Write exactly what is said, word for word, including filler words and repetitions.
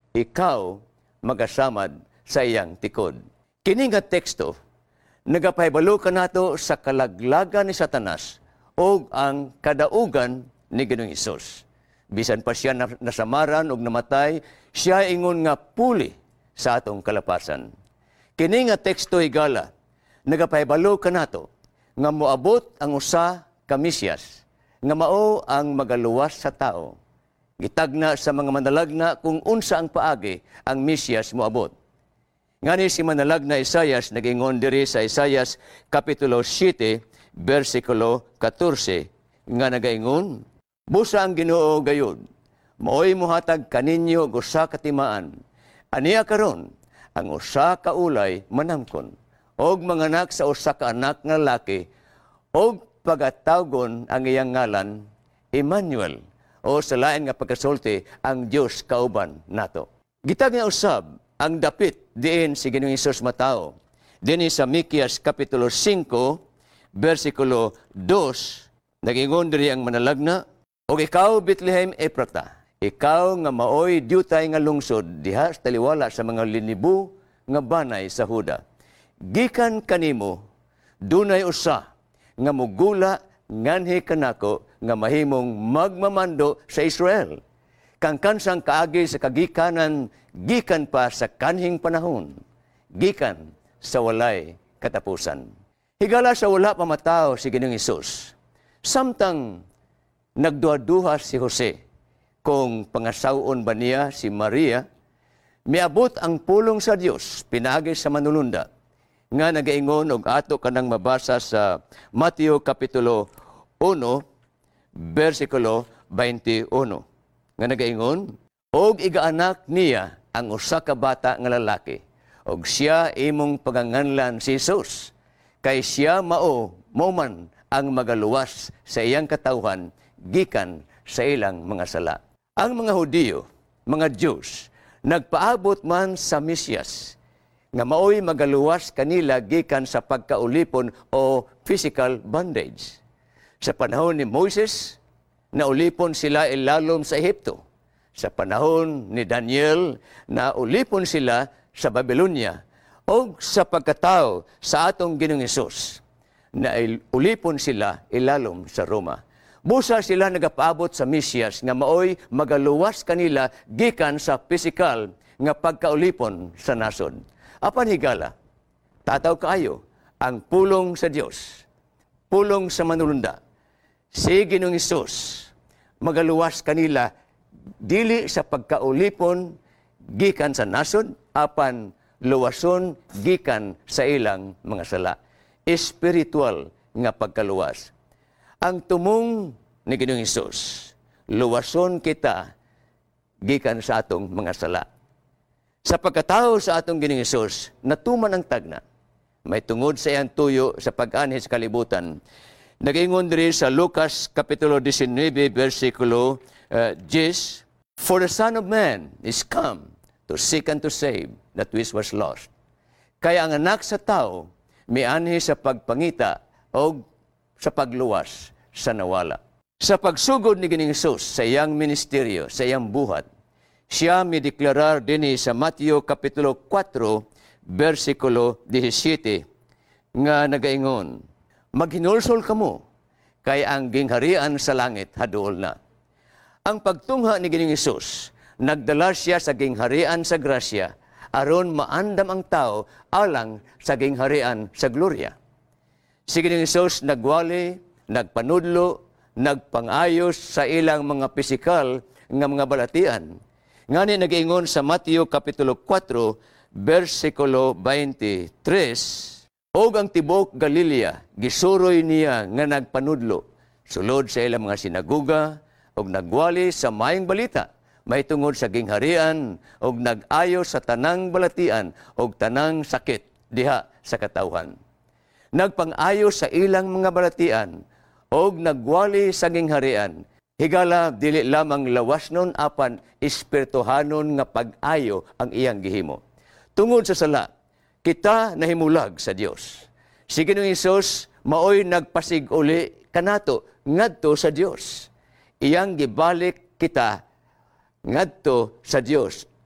ikaw magasamad sa iyang tikod. Kini nga teksto nagapahibalo kanato sa kalaglagan ni Satanas o ang kadaugan ni Ginoong Hesus. Bisan pa siya nasamaran o namatay, siya ingon nga puli sa atong kalapasan. Kini nga teksto higala, nagapahibalo kanato nga moabot ang usa ka Mesyas, nga mao ang magaluwas sa tao. Gitagna sa mga manalagna kung unsa ang paagi ang Mesyas moabot. Ngani si manalagna Isaias nag-ingon diri sa Isaias kapitulo siyete, versikulo fourteen, nga nagaingon, busa ang Ginoo gayud, maoy muhatag kaninyo og usa ka timaan. Aniya karon ang usa ka ulay manamkon, og manganak sa usa ka anak nga lalaki, og pagatawgon ang iyang ngalan Emmanuel, o sa lain nga pagkasulti ang Dios kauban nato. Gitag nga usab ang dapit diin si Ginoong Hesus matao. Dinhi sa Mikias kapitulo five, versikulo two, nag-ingon diri ang manalagna, "Og ikaw Bethlehem Ephrata, ikaw nga maoy diutay nga lungsod diha sa taliwala sa mga linibo nga banay sa Huda. Gikan kanimo dunay usa nga mugula nganhi kanako nga mahimong magmamando sa Israel. Kang kansang kaagi sa kagikanan gikan pa sa kanhing panahon, gikan sa walay katapusan." Higala sa wala pa matao si Ginoong Hesus, samtang nagduha-duha si Jose kung pangasawon ba niya si Maria, miabot ang pulong sa Dios pinaagi sa manulunda, nga nagaingon og ato kanang mabasa sa Mateo kapitulo one, versikulo twenty-one, nga nagaingon, "Og igaanak niya ang usa ka bata nga lalaki, og siya imong paganganlan si Jesus, kay siya mao mao man ang magaluwas sa iyang katawhan gikan sa ilang mga sala." Ang mga Hudiyo, mga Diyos, nagpaabot man sa Mesyas nga maoy magaluwas kanila gikan sa pagkaulipon o physical bondage. Sa panahon ni Moses, naulipon sila ilalom sa Ehipto. Sa panahon ni Daniel, naulipon sila sa Babylonia. O sa pagkatao sa atong Ginoong Hesus, na ulipon sila ilalom sa Roma. Busa sila nagapaabot sa Mesyas nga maoy magaluwas kanila gikan sa physical nga pagkaulipon sa nasod. Apan higala, tataw kaayo ang pulong sa Dios, pulong sa manulunda. Si Ginoong Hesus magaluwas kanila dili sa pagkaulipon gikan sa nasod, apan luwason gikan sa ilang mga sala. Espiritual nga pagkaluwas. Ang tumong ni Ginoong Hesus, luwason kita gikan sa atong mga sala. Sa pagkatao sa atong Ginoong Hesus, natuman ang tagna. May tungod sa iyang tuyo sa pag-anhi sa kalibutan. Nag-ingon diri sa Lucas kapitulo nineteen, versikulo uh, ten, "For the Son of Man is come to seek and to save that which was lost." Kaya ang anak sa tao mianhi sa pagpangita o sa pagluwas sa nawala. Sa pagsugod ni Ginoong Hesus sa iyang ministeryo, sa iyang buhat, siya mideklarar dinhi sa Mateo kapitulo four, versikulo seventeen, nga nagaingon, "Maghinulsol kamo, kay ang gingharian sa langit haduol na." Ang pagtungha ni Ginoong Hesus, nagdala siya sa gingharian sa grasya, aron maandam ang tao alang sa gingharian sa gloria. Si Ginoong Hesus nagwali, nagpanudlo, nagpangayos sa ilang mga pisikal nga mga balatian. Ngani nag-ingon sa Mateo kapitulo four, versikulo twenty-three, "Og ang tibok Galilea gisuroy niya nga nagpanudlo sulod sa ilang mga sinaguga, og nagwali sa maayong balita may tungod sa gingharian, og nag-ayo sa tanang balatian og tanang sakit diha sa katawhan. Nagpang-ayo sa ilang mga balatian og nagwali sa gingharian. Higala dili lamang lawas nun apan espirituhanon nga pag-ayo ang iyang gihimo. Tungod sa sala, kita nahimulag sa Dios. Si Ginoong Hesus maoy nagpasig uli kanato ngadto sa Dios. Iyang gibalik kita ngadto sa Dios